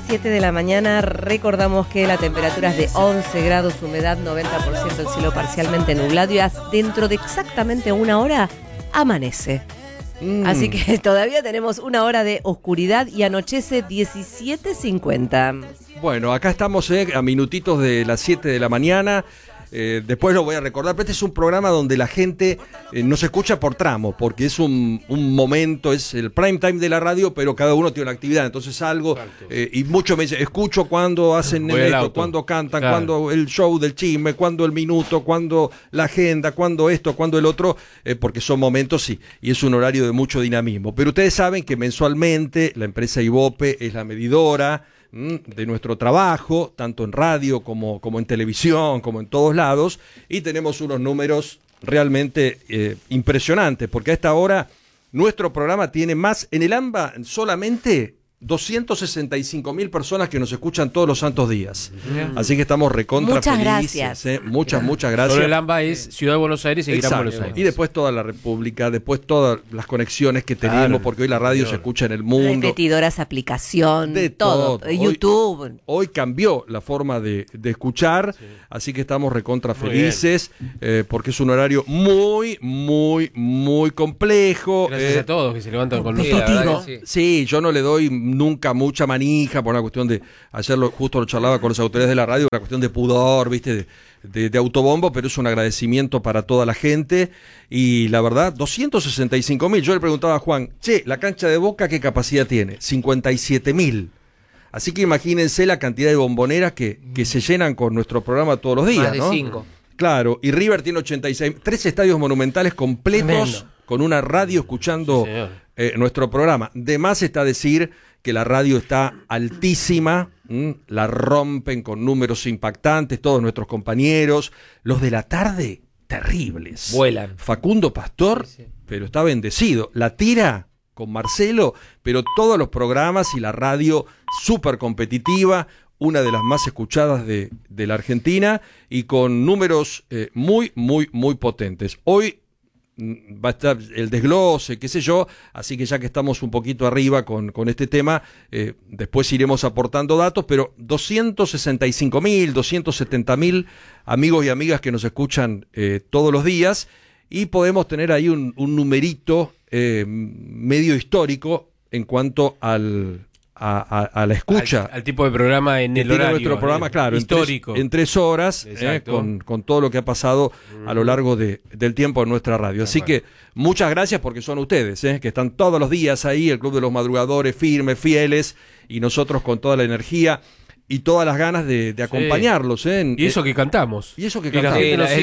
7 de la mañana. Recordamos que la temperatura es de 11 grados, humedad 90%, el cielo parcialmente nublado y dentro de exactamente una hora amanece. Así que todavía tenemos una hora de oscuridad y anochece 17:50. Bueno, acá estamos a minutitos de las 7 de la mañana. Después lo voy a recordar, pero este es un programa donde la gente nos escucha por tramos, porque es un momento, es el prime time de la radio, pero cada uno tiene una actividad, entonces algo, y muchos me dicen, escucho cuando hacen esto, cuando cantan, claro, cuando el show del chisme, cuando el minuto, cuando la agenda, cuando esto, cuando el otro, porque son momentos y es un horario de mucho dinamismo. Pero ustedes saben que mensualmente la empresa Ibope es la medidora de nuestro trabajo, tanto en radio como en televisión, como en todos lados, y tenemos unos números realmente impresionantes, porque a esta hora nuestro programa tiene más, en el AMBA solamente 265.000 personas que nos escuchan todos los santos días. Así que estamos recontra muchas felices. Gracias. Muchas gracias. Solo el AMBA es Ciudad de Buenos Aires y Gran Buenos Aires. Y después toda la República, después todas las conexiones que tenemos, claro, porque hoy la radio se escucha en el mundo. Repetidoras, aplicación, de todo. YouTube. Hoy cambió la forma de escuchar, sí, así que estamos recontra felices, porque es un horario muy complejo. Gracias a todos que se levantan con nosotros. la verdad que sí, yo no le doy nunca mucha manija por una cuestión de, ayer justo lo charlaba con las autoridades de la radio, una cuestión de pudor, viste, de autobombo, pero es un agradecimiento para toda la gente. Y la verdad, 265.000. Yo le preguntaba a Juan, la cancha de Boca, ¿qué capacidad tiene? 57.000. Así que imagínense la cantidad de bomboneras que se llenan con nuestro programa todos los días, más de ¿no? 5. Claro, y River tiene 86, 3 estadios monumentales completos. Tremendo. Con una radio escuchando nuestro programa. De más está decir que la radio está altísima, la rompen con números impactantes todos nuestros compañeros. Los de la tarde, terribles. Vuelan. Facundo Pastor, pero está bendecido. La tira con Marcelo, pero todos los programas y la radio súper competitiva, una de las más escuchadas de la Argentina y con números muy potentes. Hoy va a estar el desglose, qué sé yo, así que ya que estamos un poquito arriba con este tema, después iremos aportando datos, pero 265.000, 270.000 amigos y amigas que nos escuchan todos los días, y podemos tener ahí un numerito medio histórico en cuanto a la escucha. Al tipo de programa en el horario. Nuestro programa, claro, histórico. En 3 horas, con todo lo que ha pasado a lo largo del tiempo en nuestra radio. Así que muchas gracias, porque son ustedes, que están todos los días ahí, el Club de los Madrugadores, firmes, fieles, y nosotros con toda la energía y todas las ganas de acompañarlos. Y eso que cantamos. Y eso que cantamos.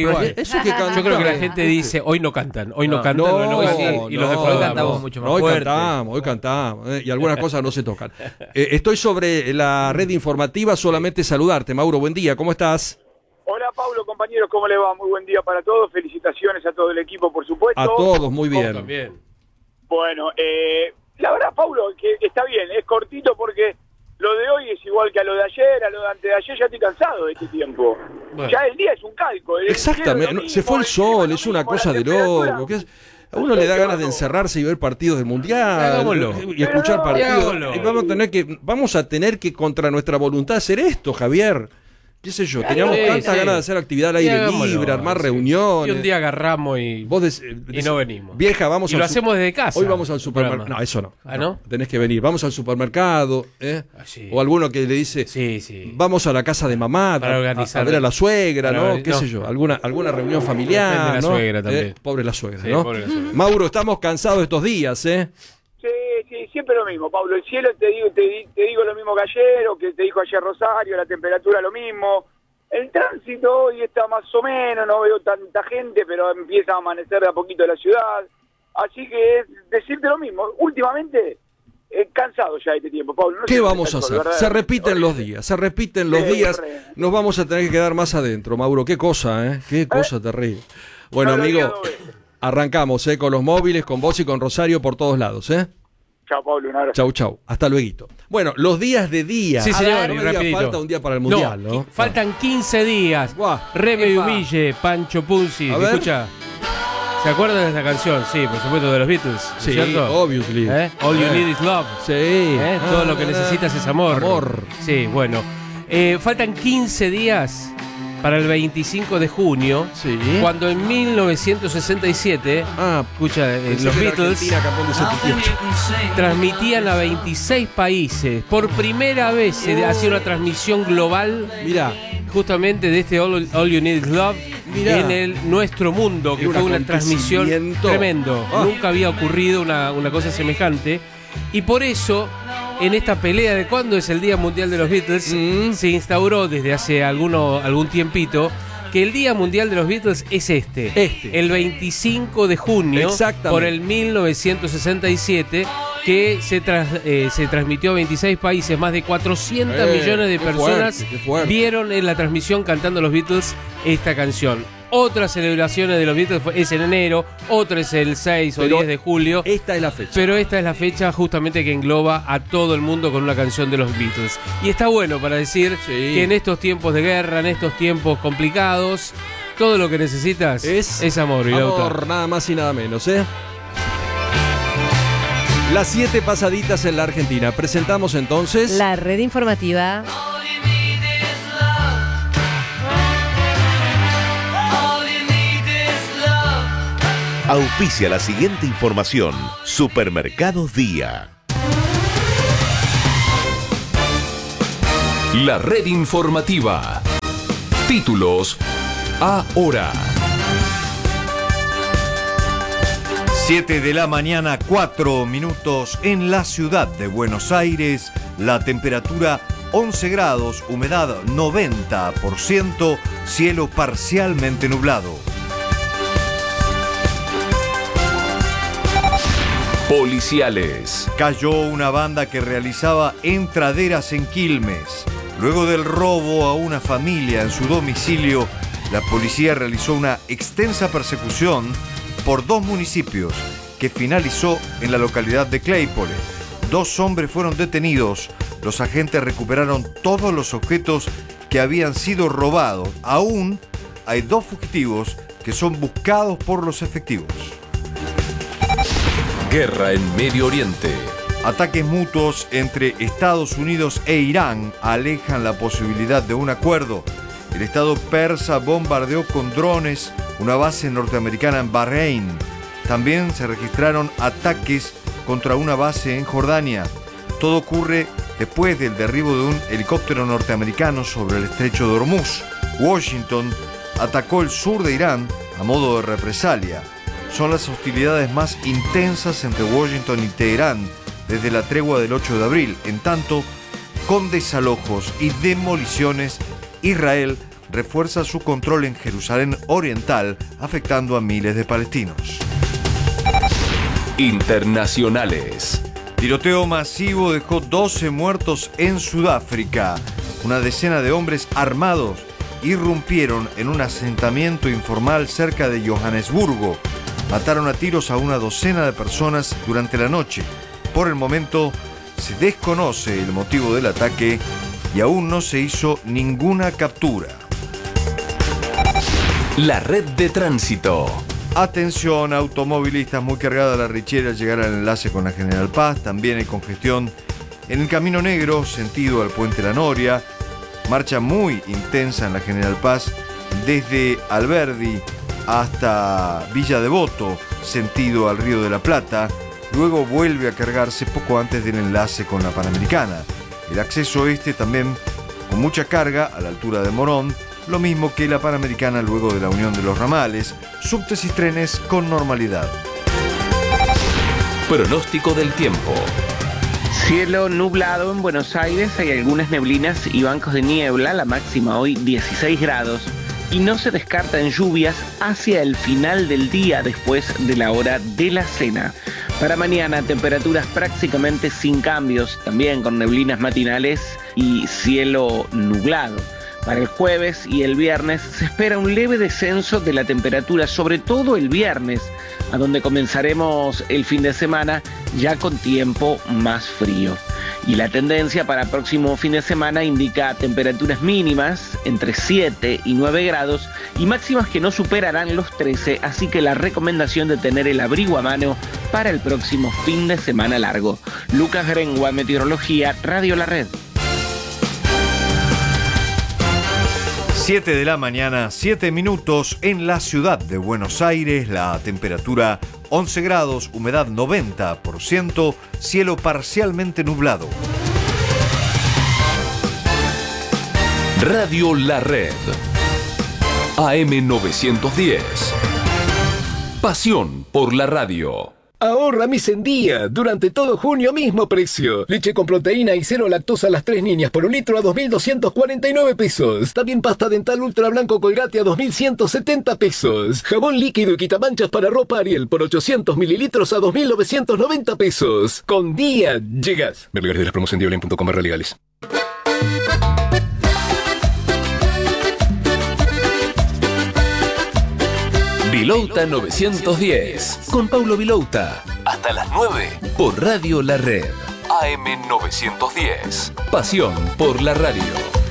Yo creo que la gente dice, hoy no cantan, y los cantamos mucho más fuerte. Hoy cantamos, y algunas cosas no se tocan. Estoy sobre la red informativa, solamente saludarte. Mauro, buen día, ¿cómo estás? Hola Pablo, compañeros, ¿cómo le va? Muy buen día para todos, felicitaciones a todo el equipo, por supuesto. A todos, muy bien. También. Bueno, la verdad, Pablo, que está bien, es cortito porque lo de hoy es igual que a lo de ayer, a lo de antes de ayer. Ya estoy cansado de este tiempo. Bueno. Ya el día es un calco. Exactamente, mismo, se fue el sol, es una cosa de loco. A uno le da ganas de encerrarse y ver partidos del Mundial y escuchar partidos. Vamos a tener que contra nuestra voluntad hacer esto, Javier. Qué sé yo, teníamos tantas ganas de hacer actividad al aire libre, armar reuniones. Y un día agarramos y no venimos. Vieja, vamos y lo hacemos desde casa. Hoy vamos al supermercado. No, eso no. ¿Ah, no? Tenés que venir. Vamos al supermercado. O alguno que le dice, vamos a la casa de mamá a ver a la suegra, ¿no? Qué sé yo, alguna reunión familiar. La suegra también. Pobre la suegra, ¿no? Pobre la suegra. Mauro, estamos cansados estos días, Sí, siempre lo mismo, Pablo. El cielo te digo lo mismo que ayer, o que te dijo ayer Rosario, la temperatura lo mismo. El tránsito hoy está más o menos, no veo tanta gente, pero empieza a amanecer de a poquito la ciudad. Así que es decirte lo mismo. Últimamente, cansado ya de este tiempo, Pablo. ¿Qué vamos a hacer? Se repiten los días, nos vamos a tener que quedar más adentro, Mauro. Qué cosa, qué cosa terrible. Bueno, amigo, arrancamos con los móviles, con vos y con Rosario por todos lados, Chao, Pablo, un abrazo. Chau. Hasta luego. Bueno, los días de día. Sí, señor, no me falta un día para el Mundial, ¿no? Faltan 15 días. Reme Humille, Pancho Punzi. Escucha. ¿Se acuerdan de esta canción? Sí, por supuesto, de los Beatles, Sí, ¿cierto? obviously. All you need is love. Sí. Todo lo que necesitas es amor. Amor. Sí, bueno. Faltan 15 días para el 25 de junio, Sí. cuando en 1967, escucha, los Beatles transmitían a 26 países. Por primera vez se hacía una transmisión global, Mirá. justamente de este All You Need Is Love. Mirá. En nuestro mundo, que Era fue un una transmisión acontecimiento. tremendo. Nunca había ocurrido una cosa semejante. Y por eso, en esta pelea de cuándo es el Día Mundial de los Beatles, se instauró desde hace algún tiempito que el Día Mundial de los Beatles es el 25 de junio, por el 1967, que se transmitió a 26 países. Más de 400 millones de personas vieron en la transmisión cantando los Beatles esta canción. Otras celebraciones de los Beatles es en enero, otra es el 6 o 10 de julio. Esta es la fecha. Pero esta es la fecha justamente que engloba a todo el mundo con una canción de los Beatles. Y está bueno para decir que en estos tiempos de guerra, en estos tiempos complicados, todo lo que necesitas es amor. Amor, nada más y nada menos, ¿eh? Las 7 pasaditas en la Argentina. Presentamos entonces la red informativa. Auspicia la siguiente información. Supermercados Día. La red informativa. Títulos ahora. 7 de la mañana, 4 minutos en la ciudad de Buenos Aires. La temperatura 11 grados, humedad 90%, cielo parcialmente nublado. Policiales. Cayó una banda que realizaba entraderas en Quilmes. Luego del robo a una familia en su domicilio, la policía realizó una extensa persecución por 2 municipios que finalizó en la localidad de Claypole. 2 hombres fueron detenidos. Los agentes recuperaron todos los objetos que habían sido robados. Aún hay 2 fugitivos que son buscados por los efectivos. Guerra en Medio Oriente. Ataques mutuos entre Estados Unidos e Irán alejan la posibilidad de un acuerdo. El Estado persa bombardeó con drones una base norteamericana en Bahrein. También se registraron ataques contra una base en Jordania. Todo ocurre después del derribo de un helicóptero norteamericano sobre el estrecho de Hormuz. Washington atacó el sur de Irán a modo de represalia. Son las hostilidades más intensas entre Washington y Teherán desde la tregua del 8 de abril. En tanto, con desalojos y demoliciones, Israel refuerza su control en Jerusalén Oriental, afectando a miles de palestinos. Internacionales. Tiroteo masivo dejó 12 muertos en Sudáfrica. Una decena de hombres armados irrumpieron en un asentamiento informal cerca de Johannesburgo. Mataron a tiros a una docena de personas durante la noche. Por el momento se desconoce el motivo del ataque y aún no se hizo ninguna captura. La red de tránsito. Atención, automovilistas, muy cargada la Richiera al llegar al enlace con la General Paz. También hay congestión en el Camino Negro, sentido al Puente La Noria. Marcha muy intensa en la General Paz desde Alberdi hasta Villa Devoto, sentido al Río de la Plata. Luego vuelve a cargarse poco antes del enlace con la Panamericana. El acceso oeste también con mucha carga a la altura de Morón, lo mismo que la Panamericana luego de la unión de los ramales, subtes y trenes con normalidad. Pronóstico del tiempo. Cielo nublado en Buenos Aires, hay algunas neblinas y bancos de niebla, la máxima hoy 16 grados. Y no se descartan lluvias hacia el final del día después de la hora de la cena. Para mañana, temperaturas prácticamente sin cambios, también con neblinas matinales y cielo nublado. Para el jueves y el viernes se espera un leve descenso de la temperatura, sobre todo el viernes, a donde comenzaremos el fin de semana ya con tiempo más frío. Y la tendencia para el próximo fin de semana indica temperaturas mínimas entre 7 y 9 grados y máximas que no superarán los 13, así que la recomendación de tener el abrigo a mano para el próximo fin de semana largo. Lucas Grengua, Meteorología, Radio La Red. 7 de la mañana, 7 minutos en la ciudad de Buenos Aires, la temperatura 11 grados, humedad 90%, cielo parcialmente nublado. Radio La Red. AM 910. Pasión por la radio. Ahorra Mis en Día. Durante todo junio, mismo precio. Leche con proteína y cero lactosa a las 3 niñas por un litro a 2.249 pesos. También pasta dental ultra blanco Colgate a 2.170 pesos. Jabón líquido y quitamanchas para ropa Ariel por 800 mililitros a 2.990 pesos. Con Día llegas. Ver lugares de las promos en diablen.com/legales. Vilouta 910 con Paulo Vilouta. Hasta las 9 por Radio La Red. AM 910. Pasión por la radio.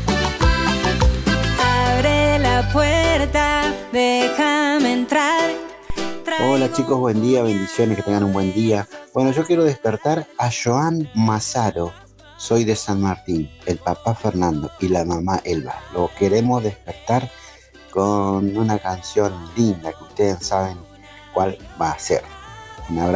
Abre la puerta, déjame entrar. Hola chicos, buen día, bendiciones, que tengan un buen día. Bueno, yo quiero despertar a Joan Mazaro. Soy de San Martín, el papá Fernando y la mamá Elba. Lo queremos despertar con una canción linda que ustedes saben cuál va a ser. Un abrazo.